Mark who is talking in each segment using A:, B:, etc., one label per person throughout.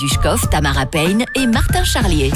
A: Dushkov, Tamara Payne et Martin Charlier.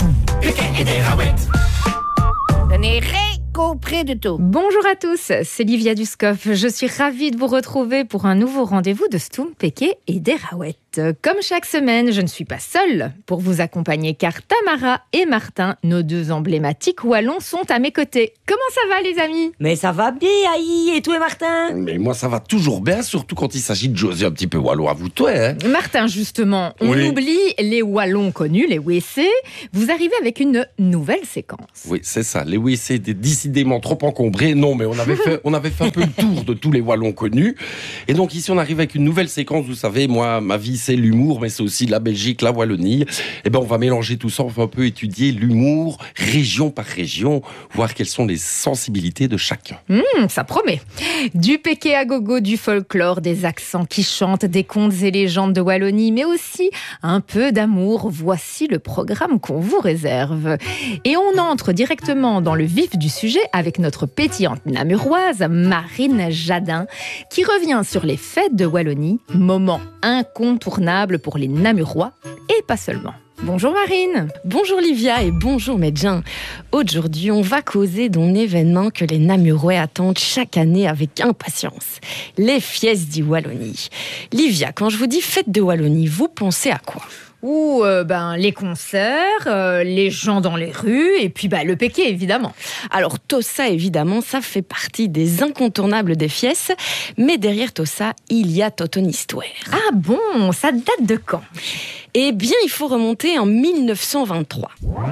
B: Tenez compris de tout.
C: Bonjour à tous, c'est Livia Duskov. Je suis ravie de vous retrouver pour un nouveau rendez-vous de Stoum, Péké et des Raouettes. Comme chaque semaine, je ne suis pas seule pour vous accompagner car Tamara et Martin, nos deux emblématiques wallons, sont à mes côtés. Comment ça va les amis ?
D: Mais ça va bien, Aïe, et toi Martin ?
E: Mais moi ça va toujours bien, surtout quand il s'agit de Josie un petit peu wallon, avoue-toi. Hein.
C: Martin, justement, on oublie les wallons connus, les WC. Vous arrivez avec une nouvelle séquence.
E: Oui, c'est ça, les WC étaient décidément trop encombrés. Non, mais on avait fait un peu le tour de tous les wallons connus. Et donc ici on arrive avec une nouvelle séquence, vous savez, moi, ma vie c'est l'humour, mais c'est aussi la Belgique, la Wallonie. Et ben on va mélanger tout ça, on va un peu étudier l'humour, région par région, voir quelles sont les sensibilités de chacun.
C: Ça promet. Du péké à gogo, du folklore, des accents qui chantent, des contes et légendes de Wallonie, mais aussi un peu d'amour. Voici le programme qu'on vous réserve. Et on entre directement dans le vif du sujet avec notre pétillante namuroise, Marine Jadin, qui revient sur les fêtes de Wallonie, moment incontournable pour les Namurois et pas seulement. Bonjour Marine.
F: Bonjour Livia et bonjour Medjin. Aujourd'hui, on va causer d'un événement que les Namurois attendent chaque année avec impatience. Les Fiestas di Wallonie. Livia, quand je vous dis fête de Wallonie, vous pensez à quoi ?
C: Les concerts, les gens dans les rues et puis le péké évidemment.
F: Alors tout ça évidemment, ça fait partie des incontournables des Fiestas, mais derrière tout ça, il y a toute une histoire.
C: Ah bon, ça date de quand ?
F: Eh bien, il faut remonter en 1923.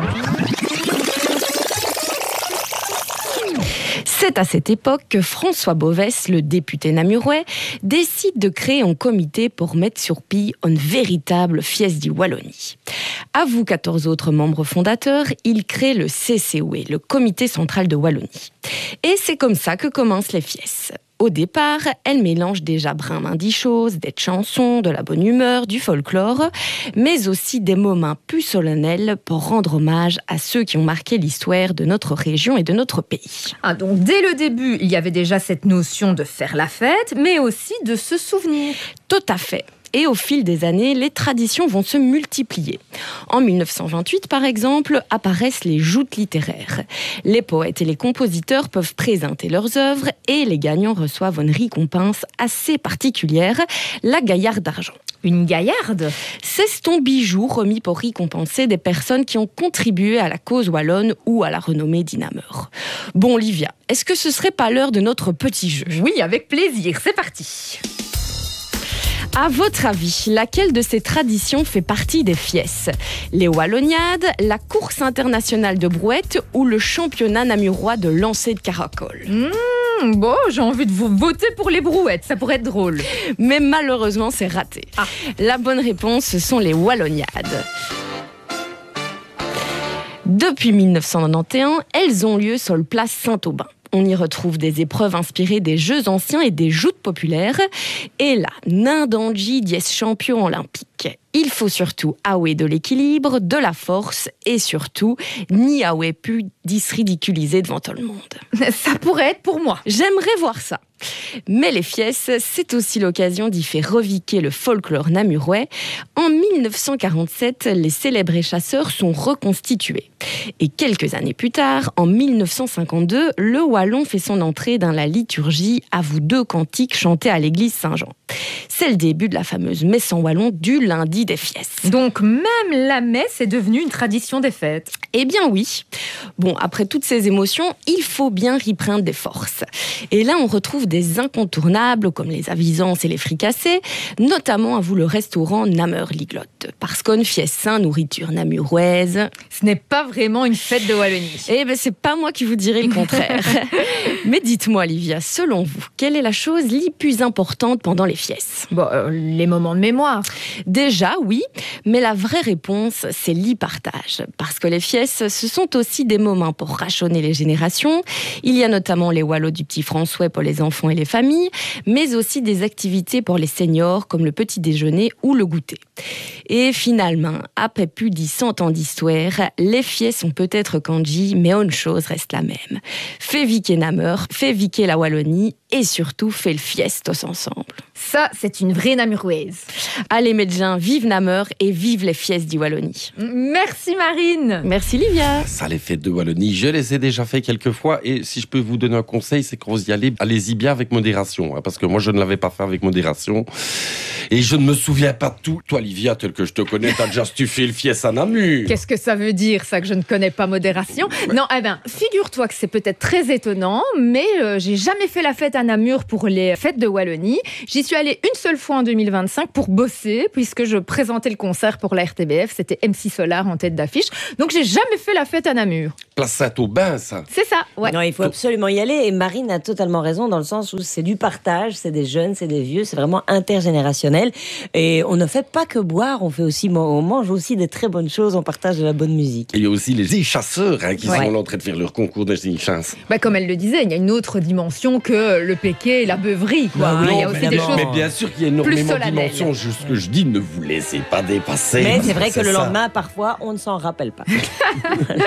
F: C'est à cette époque que François Bovès, le député namurois, décide de créer un comité pour mettre sur pied une véritable Fiesta di Wallonie. À vous 14 autres membres fondateurs, il crée le CCOE, le Comité central de Wallonie. Et c'est comme ça que commencent les Fiestas. Au départ, elle mélange déjà brin des choses, des chansons, de la bonne humeur, du folklore, mais aussi des moments plus solennels pour rendre hommage à ceux qui ont marqué l'histoire de notre région et de notre pays.
C: Ah, donc dès le début, il y avait déjà cette notion de faire la fête, mais aussi de se souvenir.
F: Tout à fait. Et au fil des années, les traditions vont se multiplier. En 1928, par exemple, apparaissent les joutes littéraires. Les poètes et les compositeurs peuvent présenter leurs œuvres et les gagnants reçoivent une récompense assez particulière, la Gaillarde d'argent.
C: Une gaillarde ?
F: C'est ton bijou remis pour récompenser des personnes qui ont contribué à la cause wallonne ou à la renommée d'Inamur. Bon, Livia, est-ce que ce serait pas l'heure de notre petit jeu ?
C: Oui, avec plaisir, c'est parti.
F: À votre avis, laquelle de ces traditions fait partie des Fiestas ? Les Walloniades, la course internationale de brouette ou le championnat namurois de lancer de caracol ?
C: J'ai envie de vous voter pour les brouettes, ça pourrait être drôle.
F: Mais malheureusement, c'est raté. La bonne réponse, ce sont les Walloniades. Depuis 1991, elles ont lieu sur le place Saint-Aubin. On y retrouve des épreuves inspirées des jeux anciens et des joutes populaires. Et là, Nindandji dies champion olympique. Il faut surtout aouer de l'équilibre, de la force et surtout ni aouer pu ridiculiser devant tout le monde.
C: Ça pourrait être pour moi.
F: J'aimerais voir ça. Mais les Fiestas, c'est aussi l'occasion d'y faire reviquer le folklore namurois. En 1947, les célèbres chasseurs sont reconstitués. Et quelques années plus tard, en 1952, le wallon fait son entrée dans la liturgie à vous deux cantiques chantés à l'église Saint-Jean. C'est le début de la fameuse messe en wallon du lundi des Fiestas.
C: Donc même la messe est devenue une tradition des fêtes.
F: Eh bien oui. Bon, après toutes ces émotions, il faut bien reprendre des forces. Et là, on retrouve des incontournables comme les avisances et les fricassés, notamment à vous le restaurant Namur Liglotte. Parce qu'on fiesta nourriture namuroise.
C: Ce n'est pas vraiment une fête de Wallonie.
F: Eh bien, c'est pas moi qui vous dirai le contraire. Mais dites-moi, Livia, selon vous, quelle est la chose la plus importante pendant les Fiestas ?
C: Les moments de mémoire.
F: Déjà, oui, mais la vraie réponse, c'est l'e-partage. Parce que les Fiestas, ce sont aussi des moments pour rachetonner les générations. Il y a notamment les wallots du petit François pour les enfants enfants et les familles, mais aussi des activités pour les seniors comme le petit déjeuner ou le goûter. Et finalement, après plus de 100 ans d'histoire, les fiestes sont peut-être kanji, mais une chose reste la même. Fait viquer Namur, fait viquer la Wallonie et surtout fait le fiestos ensemble.
C: Ça, c'est une vraie namuroise.
F: Allez médecins, vive Namur et vive les fiestes du Wallonie.
C: Merci Marine.
F: Merci Livia.
E: Ça, les fêtes de Wallonie, je les ai déjà fait quelques fois. Et si je peux vous donner un conseil, c'est quand vous y allez, allez-y bien avec modération. Parce que moi, je ne l'avais pas fait avec modération. Et je ne me souviens pas de tout. Toi, Livia, tel que je te connais, t'as déjà stuffé le fies à Namur.
C: Qu'est-ce que ça veut dire, ça, que je ne connais pas modération? Non, figure-toi que c'est peut-être très étonnant, mais j'ai jamais fait la fête à Namur pour les fêtes de Wallonie. J'y suis allée une seule fois en 2025 pour bosser, puisque je présentais le concert pour la RTBF. C'était MC Solar en tête d'affiche. Donc, j'ai jamais fait la fête à Namur.
E: Place Saint-Aubin, ça.
C: C'est ça, ouais.
D: Non, il faut absolument y aller. Et Marine a totalement raison dans le sens où c'est du partage, c'est des jeunes, c'est des vieux, c'est vraiment intergénérationnel. Et on ne fait pas que boire, on mange aussi des très bonnes choses, on partage de la bonne musique.
E: Et il y a aussi les chasseurs qui sont là en train de faire leur concours de chasse.
C: Comme elle le disait, il y a une autre dimension que le péquet et la beuverie, quoi.
D: Non,
C: Il y a aussi des choses.
E: Mais bien sûr qu'il y a énormément de
C: solennelles.
E: dimensions. Juste ce que je dis, ne vous laissez pas dépasser.
D: Mais c'est vrai que le
E: ça.
D: lendemain, parfois, on ne s'en rappelle pas.